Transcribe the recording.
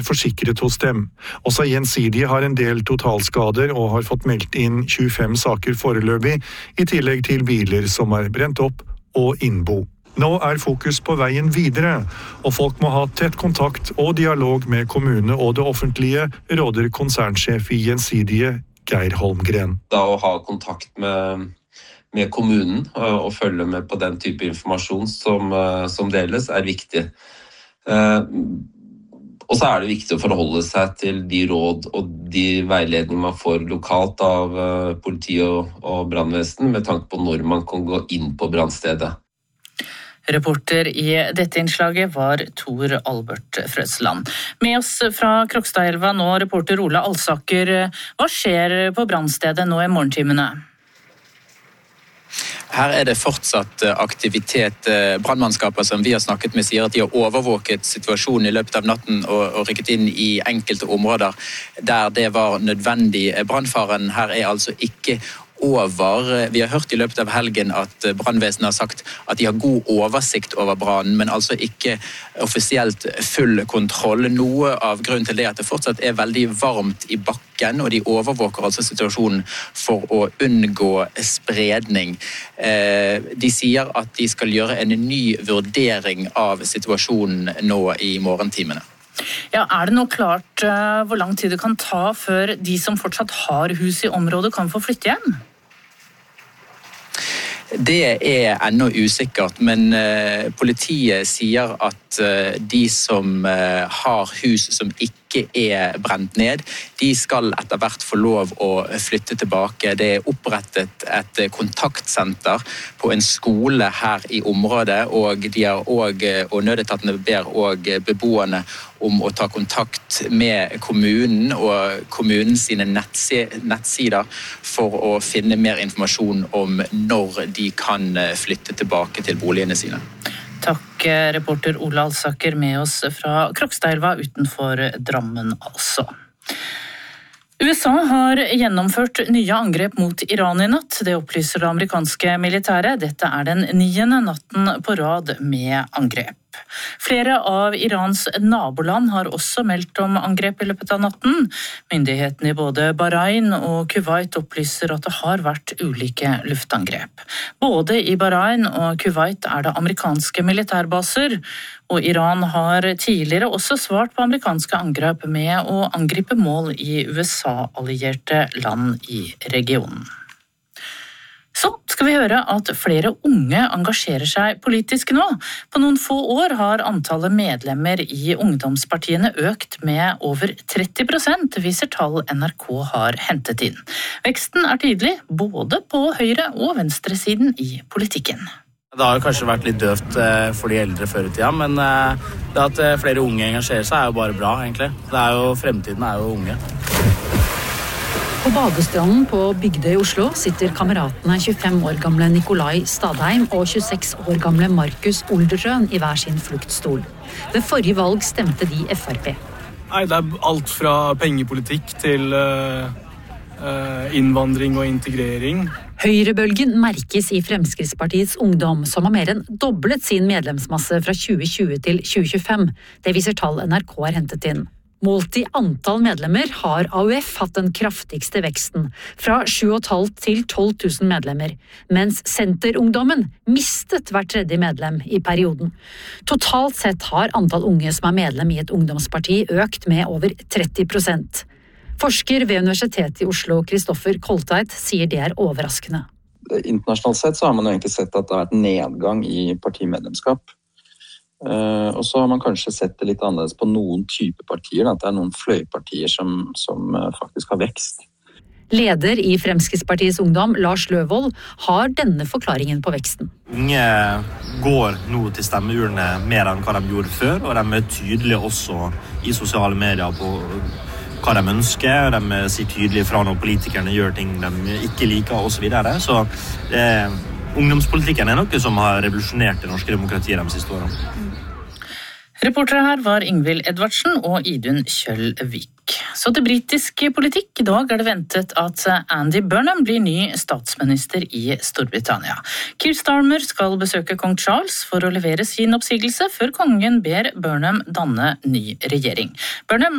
forsikret hos dem. Også Gjensidige har en del totalskader og har fått meldt inn 25 saker foreløpig, i tillegg til biler som er brent opp og innbo. Nå er fokus på veien videre, og folk må ha tett kontakt og dialog med kommune og det offentlige, råder konsernsjef i Gjensidige, Geir Holmgren. Da å ha kontakt med kommunen og følge med på den type informasjon som deles er viktig. Og så er det viktig å forholde seg til de råd og de veiledninger man får lokalt av politi og brannvesen med tanke på når man kan gå inn på brannstedet. Reporter i dette innslaget var Tor Albert Frøsland. Med oss fra Krokstadelva nå, reporter Ola Alsaker. Hva skjer på brannstedet nå i morgentimene? Her er det fortsatt aktivitet. Brannmannskaper som vi har snakket med sier at de har overvåket situasjonen i løpet av natten og rykket inn i enkelte områder der det var nødvendig. Brannfaren her er altså ikke over. Vi har hørt i løpet av helgen at brannvesenet har sagt at de har god oversikt over brannen, men altså ikke offisielt full kontroll. Noe av grunnen til det er at det fortsatt er veldig varmt i bakken, og de overvåker altså situasjonen for å unngå spredning. De sier at de skal gjøre en ny vurdering av situasjonen nå i morgentimene. Ja, er det nå klart hvor lang tid det kan ta før de som fortsatt har hus i området kan få flytte hjem? Det er ennå usikkert, men politiet sier at de som har hus som ikke er brent ned, de skal etter hvert få lov å flytte tilbake. Det er opprettet et kontaktsenter på en skole her i området, og de har og nødetatene ber og beboerne om å ta kontakt med kommunen og kommunens sine nettsider for å finne mer informasjon om når de kan flytte tilbake til boligene sine. Takk, reporter Ola Alsaker med oss fra Krokstadelva utenfor Drammen altså. USA har gjennomført nye angrep mot Iran i natt. Det opplyser det amerikanske militæret. Dette er den 9. natten på rad med angrep. Flere av Irans naboland har også meldt om angrep i løpet av natten. Myndighetene i både Bahrain og Kuwait opplyser at det har vært ulike luftangrep. Både i Bahrain og Kuwait er det amerikanske militærbaser, og Iran har tidligere også svart på amerikanske angrep med å angripe mål i USA-allierte land i regionen. Så skal vi høre at flere unge engasjerer seg politisk nå. På noen få år har antallet medlemmer i ungdomspartiene økt med over 30%, viser tall NRK har hentet inn. Veksten er tydelig både på høyre- og venstresiden i politikken. Det har kanskje vært litt døvt for de eldre før i tida, men det at flere unge engasjerer seg er jo bare bra, egentlig. Fremtiden er jo unge. På badestranden på Bygdøy i Oslo sitter kameratene 25 år gamle Nikolai Stadheim og 26 år gamle Markus Olderøen i hver sin fluktstol. Ved forrige valg stemte de FrP. Nei, det er alt fra pengepolitikk til innvandring og integrering. Høyrebølgen merkes i Fremskrittspartiets ungdom, som har mer enn doblet sin medlemsmasse fra 2020 til 2025. Det viser tall NRK har hentet inn. Målt i antall medlemmer har AUF hatt den kraftigste veksten, fra 7,5 til 12 000 medlemmer, mens Senterungdommen mistet hvert tredje medlem i perioden. Totalt sett har antall unge som er medlem i et ungdomsparti økt med over 30%. Forsker ved Universitetet i Oslo, Kristoffer Koltveit, sier det er overraskende. Internasjonalt sett så har man egentlig sett at det har vært nedgang i partimedlemskap. Og så har man kanskje sett det litt annerledes på noen type partier, at det er noen fløypartier som faktisk har vekst. Leder i Fremskrittspartiets ungdom, Lars Løvold, har denne forklaringen på veksten. Unge går nå til stemmeurene mer enn hva de gjorde før, og de er tydelige også i sosiale medier på hva de ønsker, og de sier tydelig fra når politikerne gjør ting de ikke liker og så videre. Så ungdomspolitikken er noe som har revolusjonert det norske demokratiet de siste årene. Reportere her var Ingvild Edvardsen og Idun Kjølvik. Så til britisk politikk. I dag er det ventet at Andy Burnham blir ny statsminister i Storbritannia. Keir Starmer skal besøke kong Charles for å levere sin oppsigelse før kongen ber Burnham danne ny regjering. Burnham